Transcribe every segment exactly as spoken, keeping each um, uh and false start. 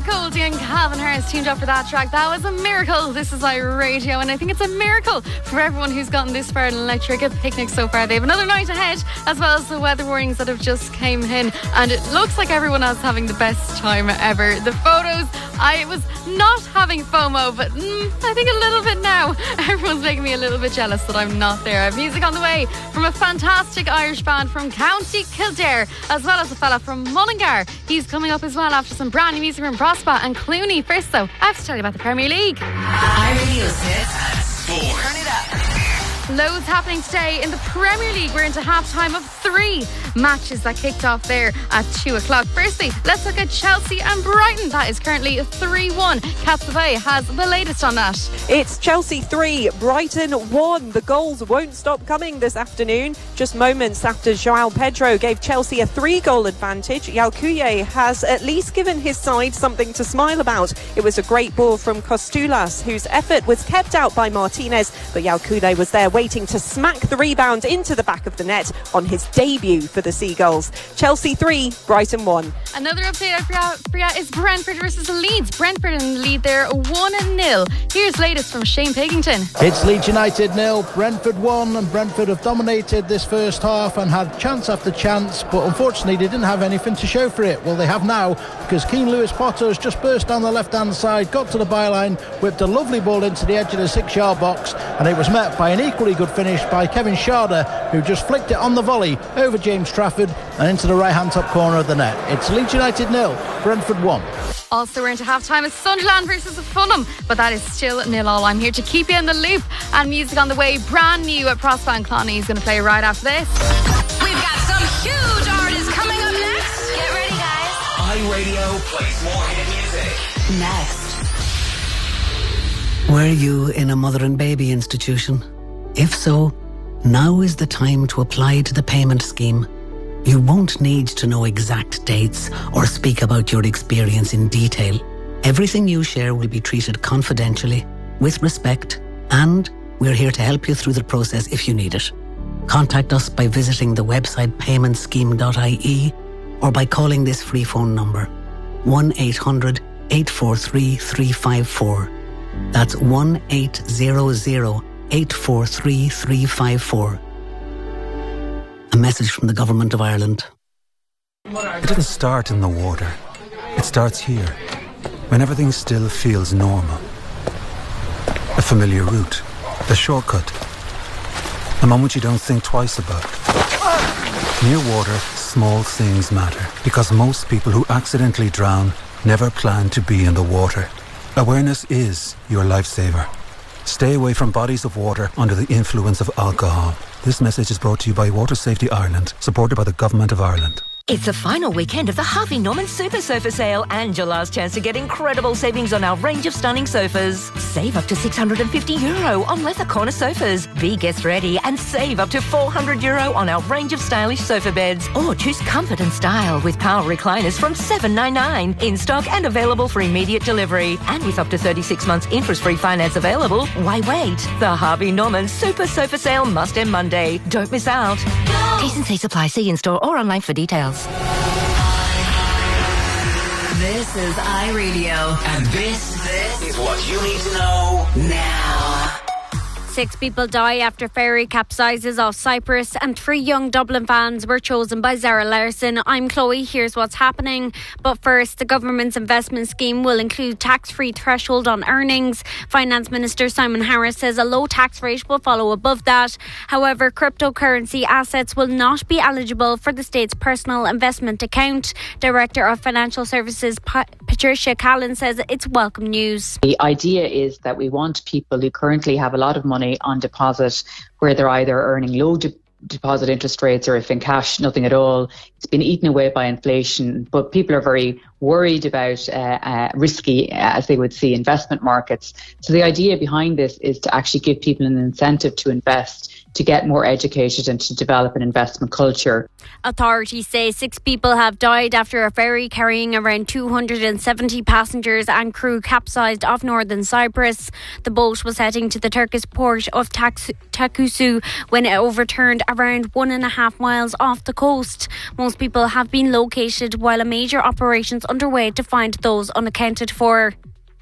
Goldie and Calvin Harris tuned up for that track. That was a miracle. This is iRadio, and I think it's a miracle for everyone who's gotten this far in Electric Picnic so far. They have another night ahead, as well as the weather warnings that have just came in, and it looks like everyone else is having the best time ever. The photos, I was not having FOMO, but mm, I think a little bit now. Everyone's making me a little bit jealous that I'm not there. I have music on the way from a fantastic Irish band from County Kildare, as well as a fella from Mullingar. He's coming up as well after some brand new music from Prospa and Clooney. First though, I have to tell you about the Premier League. iRadio's hits. Four. Turn it up. Loads happening today in the Premier League. We're into half-time of three matches that kicked off there at two o'clock. Firstly, let's look at Chelsea and Brighton. That is currently three one. Kat Savay has the latest on that. It's Chelsea three, Brighton one. The goals won't stop coming this afternoon. Just moments after Joao Pedro gave Chelsea a three-goal advantage, Yalkuye has at least given his side something to smile about. It was a great ball from Kostulas, whose effort was kept out by Martinez, but Yalkuye was there waiting to smack the rebound into the back of the net on his debut for the Seagulls. Chelsea three, Brighton one. Another update for you is Brentford versus Leeds. Brentford in the lead there one nil. Here's latest from Shane Pigington. It's Leeds United nil, Brentford one, and Brentford have dominated this first half and had chance after chance, but unfortunately they didn't have anything to show for it. Well, they have now, because Keane Lewis Potter has just burst down the left hand side, got to the byline, whipped a lovely ball into the edge of the six yard box, and it was met by an equally good finish by Kevin Schade, who just flicked it on the volley over James Trafford and into the right hand top corner of the net. It's Leeds United nil, Brentford one. Also, we're into half-time. It's Sunderland versus Fulham, but that is still nil all. I'm here to keep you in the loop, and music on the way, brand new at Prospa and Clooney is going to play right after this. We've got some huge artists coming up next. Get ready, guys. iRadio plays more hit music. Next. Were you in a mother and baby institution? If so, now is the time to apply to the payment scheme. You won't need to know exact dates or speak about your experience in detail. Everything you share will be treated confidentially, with respect, and we're here to help you through the process if you need it. Contact us by visiting the website payment scheme dot I E or by calling this free phone number one eight hundred, eight four three, three five four. That's one eight hundred, eight four three, three five four. A message from the Government of Ireland. It doesn't start in the water. It starts here, when everything still feels normal. A familiar route, a shortcut, a moment you don't think twice about. Near water, small things matter, because most people who accidentally drown never plan to be in the water. Awareness is your lifesaver. Stay away from bodies of water under the influence of alcohol. This message is brought to you by Water Safety Ireland, supported by the Government of Ireland. It's the final weekend of the Harvey Norman Super Sofa Sale and your last chance to get incredible savings on our range of stunning sofas. Save up to six hundred fifty euro on leather corner sofas. Be guest ready and save up to four hundred euro on our range of stylish sofa beds. Or choose comfort and style with power recliners from seven ninety-nine. In stock and available for immediate delivery. And with up to thirty-six months interest-free finance available, why wait? The Harvey Norman Super Sofa Sale must end Monday. Don't miss out. T's and C's apply. See in-store or online for details. This is iRadio. And this, this is what you need to know now. Six people die after ferry capsizes off Cyprus, and three young Dublin fans were chosen by Zara Larson. I'm Chloe. Here's what's happening. But first, the government's investment scheme will include tax-free threshold on earnings. Finance Minister Simon Harris says a low tax rate will follow above that. However, cryptocurrency assets will not be eligible for the state's personal investment account. Director of Financial Services Pa- Patricia Callan says it's welcome news. The idea is that we want people who currently have a lot of money on deposit, where they're either earning low de- deposit interest rates or if in cash, nothing at all. It's been eaten away by inflation, but people are very worried about uh, uh, risky, as they would see, investment markets. So the idea behind this is to actually give people an incentive to invest to get more educated and to develop an investment culture. Authorities say six people have died after a ferry carrying around two hundred seventy passengers and crew capsized off northern Cyprus. The boat was heading to the Turkish port of Takusu when it overturned around one and a half miles off the coast. Most people have been located while a major operation is underway to find those unaccounted for.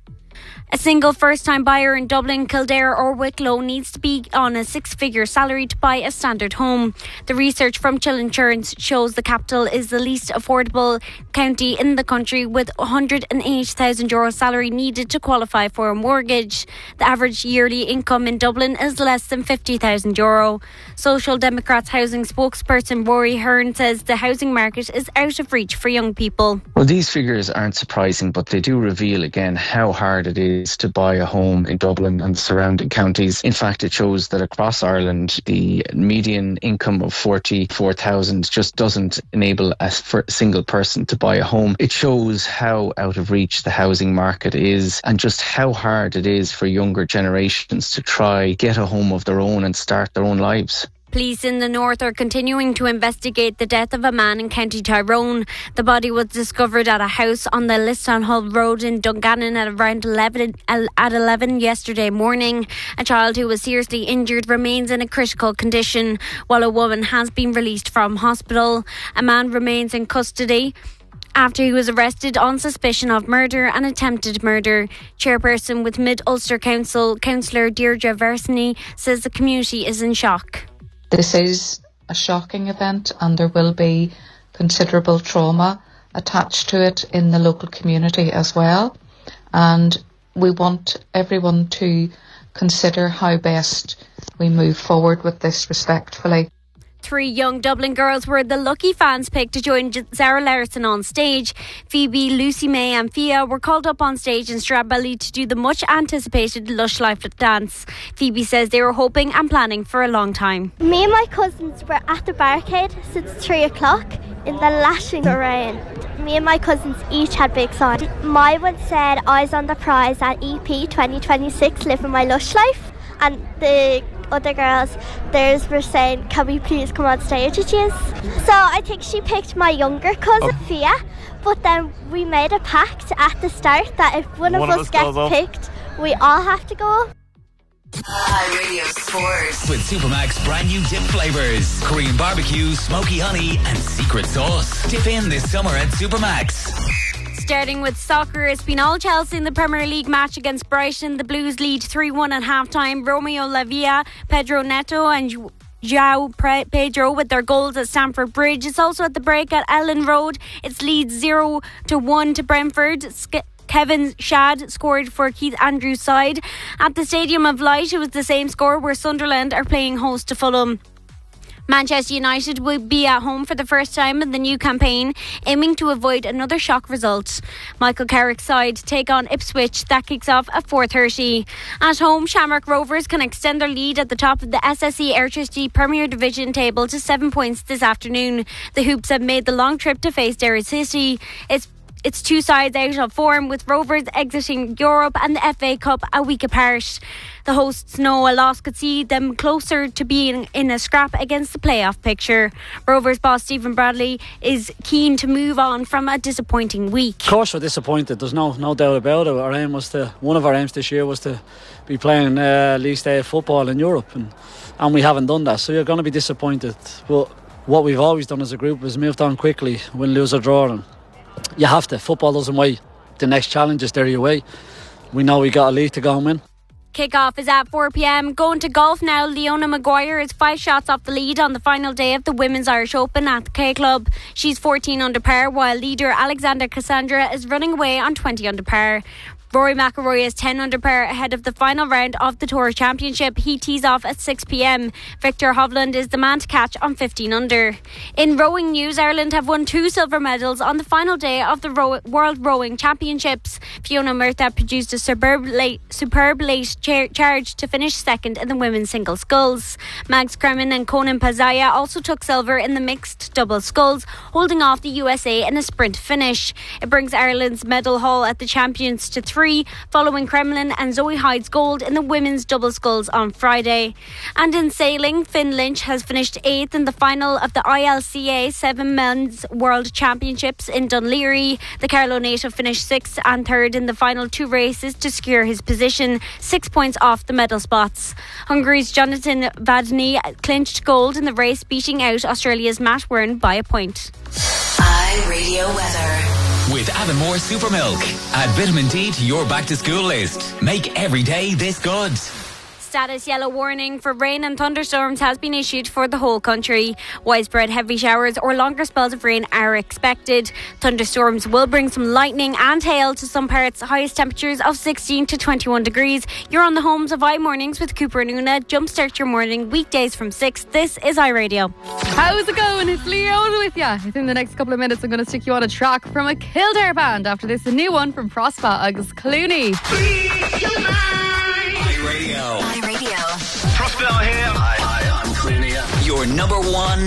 A single first-time buyer in Dublin, Kildare or Wicklow needs to be on a six-figure salary to buy a standard home. The research from Chill Insurance shows the capital is the least affordable county in the country, with one hundred eight thousand euro salary needed to qualify for a mortgage. The average yearly income in Dublin is less than fifty thousand euro. Social Democrats housing spokesperson Rory Hearn says the housing market is out of reach for young people. Well, these figures aren't surprising, but they do reveal again how hard it is to buy a home in Dublin and the surrounding counties. In fact, it shows that across Ireland, the median income of forty-four thousand just doesn't enable a single person to buy a home. It shows how out of reach the housing market is and just how hard it is for younger generations to try get a home of their own and start their own lives. Police in the north are continuing to investigate the death of a man in County Tyrone. The body was discovered at a house on the Listonhull Road in Dungannon at around eleven, at eleven yesterday morning. A child who was seriously injured remains in a critical condition, while a woman has been released from hospital. A man remains in custody after he was arrested on suspicion of murder and attempted murder. Chairperson with Mid-Ulster Council, Councillor Deirdre Versney, says the community is in shock. This is a shocking event and there will be considerable trauma attached to it in the local community as well. And we want everyone to consider how best we move forward with this respectfully. Three young Dublin girls were the lucky fans picked to join Zara Larsson on stage. Phoebe, Lucy May and Fia were called up on stage in Stradbally to do the much anticipated Lush Life dance. Phoebe says they were hoping and planning for a long time. Me and my cousins were at the barricade since three o'clock in the lashing rain. Me and my cousins each had big signs. My one said eyes on the prize at E P twenty twenty-six, living my Lush Life. And the other girls, theirs were saying, can we please come on stage with you? So I think she picked my younger cousin, oh. Fia, but then we made a pact at the start that if one, one of, of us, us gets picked, we all have to go. Hi Radio Sports with Supermax brand new dip flavours: Korean barbecue, smoky honey and secret sauce. Dip in this summer at Supermax. Starting with soccer, it's been all Chelsea in the Premier League match against Brighton. The Blues lead three one at half-time. Romeo Lavia, Pedro Neto and João Pedro with their goals at Stamford Bridge. It's also at the break at Ellen Road. It's leads zero to one to Brentford. Sk- Kevin Shad scored for Keith Andrews' side. At the Stadium of Light, it was the same score, where Sunderland are playing host to Fulham. Manchester United will be at home for the first time in the new campaign, aiming to avoid another shock result. Michael Carrick's side take on Ipswich. That kicks off at four thirty. At home, Shamrock Rovers can extend their lead at the top of the S S E Airtricity Premier Division table to seven points this afternoon. The Hoops have made the long trip to face Derry City. It's It's two sides out of form, with Rovers exiting Europe and the F A Cup a week apart. The hosts know a loss could see them closer to being in a scrap against the playoff picture. Rovers boss Stephen Bradley is keen to move on from a disappointing week. Of course we're disappointed, there's no no doubt about it. Our aim was to, one of our aims this year was to be playing uh, League Stage football in Europe, and, and we haven't done that, so you're going to be disappointed. But what we've always done as a group is moved on quickly, win, lose or draw, and you have to. Football doesn't wait. The next challenge is there your way. We know we got a league to go and win. Kick-off is at four p.m. Going to golf now. Leona Maguire is five shots off the lead on the final day of the Women's Irish Open at the K Club. She's fourteen under par, while leader Alexander Cassandra is running away on twenty under par. Rory McIlroy is ten under par ahead of the final round of the Tour Championship. He tees off at six p.m. Victor Hovland is the man to catch on fifteen under. In rowing news, Ireland have won two silver medals on the final day of the row- World Rowing Championships. Fiona Murtha produced a superb late, superb late char- charge to finish second in the women's single sculls. Mags Kremen and Conan Pazaya also took silver in the mixed double sculls, holding off the U S A in a sprint finish. It brings Ireland's medal haul at the Champions to three three, following Kremlin and Zoe Hyde's gold in the women's double sculls on Friday. And in sailing, Finn Lynch has finished eighth in the final of the I L C A Seven Men's World Championships in Dunleary. The Carlow native finished sixth and third in the final two races to secure his position, six points off the medal spots. Hungary's Jonathan Vadny clinched gold in the race, beating out Australia's Matt Wern by a point. iRadio weather. With Avonmore Super Milk. Add vitamin D to your back to school list. Make every day this good. Status yellow warning for rain and thunderstorms has been issued for the whole country. Widespread heavy showers or longer spells of rain are expected. Thunderstorms will bring some lightning and hail to some parts. Highest temperatures of sixteen to twenty-one degrees. You're on the homes of iMornings with Cooper and Una. Jumpstart your morning weekdays from six. This is iRadio. How's it going? It's Leona with you. In the next couple of minutes, I'm going to stick you on a track from a Kildare band. After this, a new one from Prospa Agus Clooney. iRadio. iRadio. Prosper here. Hi, hi, I'm Clooney. Your number one